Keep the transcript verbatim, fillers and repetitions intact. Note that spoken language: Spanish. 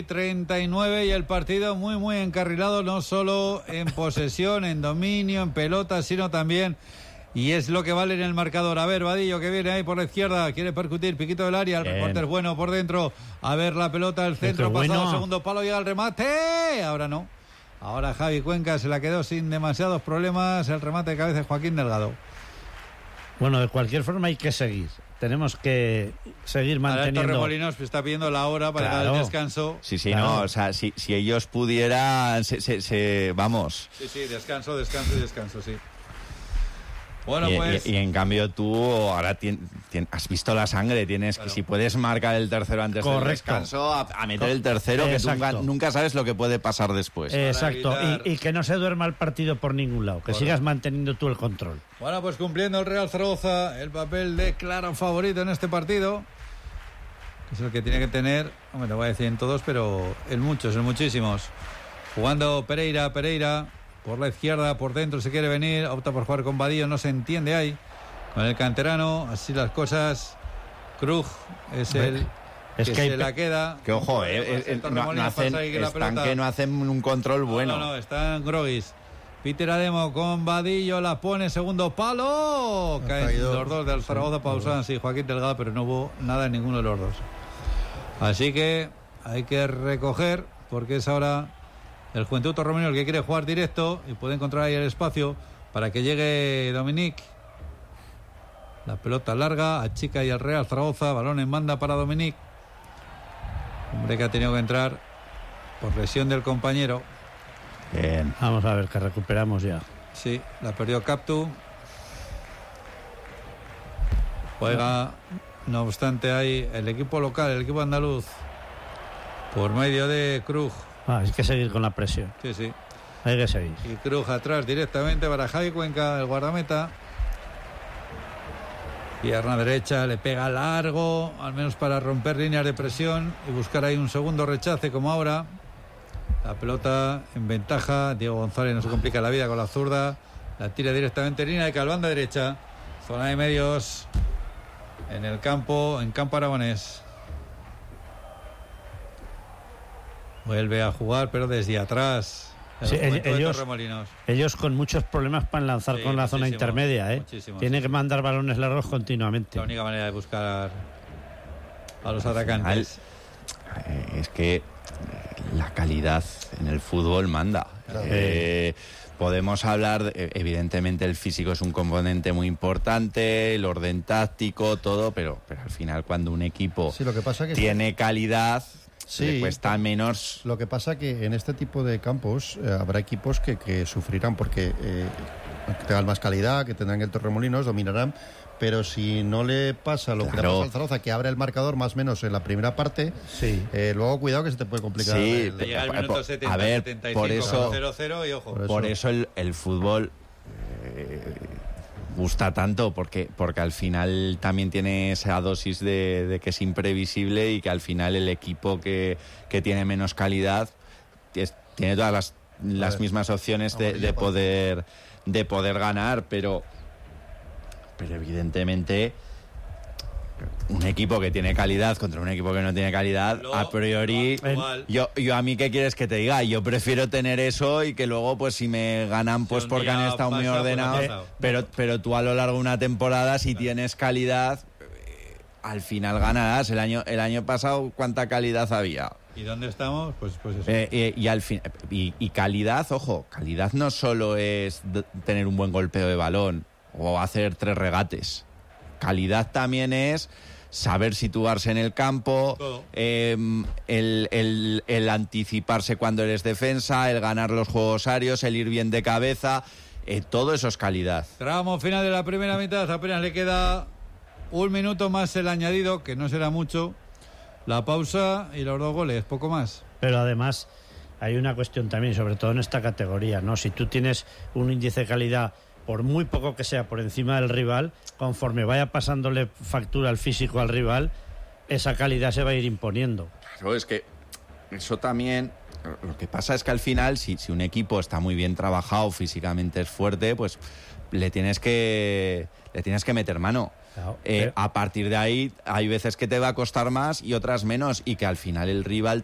treinta y nueve y el partido muy muy encarrilado, no solo en posesión, en dominio, en pelota, sino también, y es lo que vale en el marcador. A ver, Vadillo, que viene ahí por la izquierda, quiere percutir, piquito del área, el Bien. recorte es bueno por dentro, a ver la pelota, el centro, Qué pasado, bueno. segundo palo, llega el remate, ahora no, ahora Javi Cuenca se la quedó sin demasiados problemas, el remate de cabeza de Joaquín Delgado. Bueno, de cualquier forma hay que seguir. Tenemos que seguir manteniendo. Ahora Torremolinos está pidiendo la hora para Claro. dar el descanso. Sí, sí, Claro. no, o sea, si, si ellos pudieran, se, se, se- vamos. Sí, sí, descanso, descanso y descanso, sí. Bueno, y, pues... y- y en cambio tú ahora tien- tien- has visto la sangre, tienes Claro. que si puedes marcar el tercero antes del Correcto. descanso, a, a meter el tercero, que Exacto. nunca, nunca sabes lo que puede pasar después. Eh, Exacto, evitar- y, y que no se duerma el partido por ningún lado, que Correcto. sigas manteniendo tú el control. Bueno, pues cumpliendo el Real Zaragoza el papel de claro favorito en este partido, que es el que tiene que tener, hombre, te voy a decir en todos, pero en muchos, en muchísimos. Jugando Pereira, Pereira, por la izquierda, por dentro se quiere venir, opta por jugar con Vadillo, no se entiende ahí, con el canterano, así las cosas. Krug es el Es que, que hay se pe- la queda. Que ojo, eh, eh, eh, no, no hacen, están que no hacen un control bueno. No, no, no, están groguis. Peter Ademo con Vadillo, la pone, segundo palo. Caen caído. los dos del Zaragoza, Pausán, sí, Joaquín Delgado, pero no hubo nada en ninguno de los dos. Así que hay que recoger, porque es ahora el Juventud Torremolinos el que quiere jugar directo y puede encontrar ahí el espacio para que llegue Dominic. La pelota larga, achica y el Real Zaragoza, balón en banda para Dominic. Hombre que ha tenido que entrar por lesión del compañero. Bien. Vamos a ver, que recuperamos ya. Sí, la perdió Captu. Juega, no obstante, ahí el equipo local, el equipo andaluz, por medio de Krug. Ah, hay que seguir con la presión. Sí, sí. Hay que seguir. Y Krug atrás directamente para Javi Cuenca, el guardameta. Pierna derecha, le pega largo, al menos para romper líneas de presión y buscar ahí un segundo rechace como ahora. La pelota en ventaja, Diego González no se complica la vida con la zurda, la tira directamente en línea de calvanda derecha, zona de medios en el campo, en campo aragonés. Vuelve a jugar pero desde atrás. El Sí, Juventud de ellos- Torremolinos. Ellos con muchos problemas para lanzar Sí, con la zona muchísimo, intermedia, ¿eh? muchísimo, Tiene sí. que mandar balones largos continuamente. La única manera de buscar a los atacantes. Eh, es que eh, la calidad en el fútbol manda. Claro. Eh, podemos hablar, de- evidentemente el físico es un componente muy importante, el orden táctico, todo, pero, pero al final cuando un equipo Sí, lo que pasa que tiene calidad, Sí. le cuesta menos. Lo que pasa que en este tipo de campos eh, habrá equipos que, que sufrirán porque eh, que tengan más calidad, que tendrán el Torremolinos, dominarán, pero si no le pasa lo que le Claro. pasa al Zaragoza, que abre el marcador más o menos en la primera parte, Sí. eh, luego cuidado que se te puede complicar. Sí, el- te- Llega el por- minuto por- setenta, a ver, setenta y cinco, por eso- cero cero y ojo. Por Por eso- eso el, el fútbol eh, gusta tanto, porque, porque al final también tiene esa dosis de, de que es imprevisible y que al final el equipo que, que tiene menos calidad es- tiene todas las, las ver, mismas opciones de, amarilla de para- poder de poder ganar, pero pero evidentemente un equipo que tiene calidad contra un equipo que no tiene calidad, Lo- a priori igual. yo, yo a mí qué quieres que te diga, yo prefiero tener eso y que luego pues si me ganan pues un porque día han estado muy pasa, pues, ha ordenados, pasado. pero, pero tú a lo largo de una temporada si tienes calidad eh, al final ganarás. El año, el año pasado ¿cuánta calidad había? ¿Y dónde estamos? Pues, pues eso. Eh, eh, y al fin y, y calidad, ojo, calidad no solo es d- tener un buen golpeo de balón o hacer tres regates. Calidad también es saber situarse en el campo, Todo. eh, el, el- el anticiparse cuando eres defensa, el ganar los juegos aéreos, el ir bien de cabeza, eh, todo eso es calidad. Tramo final de la primera mitad, apenas le queda un minuto más el añadido, que no será mucho, la pausa y los dos goles, poco más. Pero además hay una cuestión también, sobre todo en esta categoría, ¿no? Si tú tienes un índice de calidad, por muy poco que sea, por encima del rival, conforme vaya pasándole factura al físico al rival, esa calidad se va a ir imponiendo. Claro, es que eso también, lo que pasa es que al final, si, si un equipo está muy bien trabajado, físicamente es fuerte, pues le tienes que, le tienes que meter mano. Claro, Eh, pero- a partir de ahí, hay veces que te va a costar más y otras menos, y que al final el rival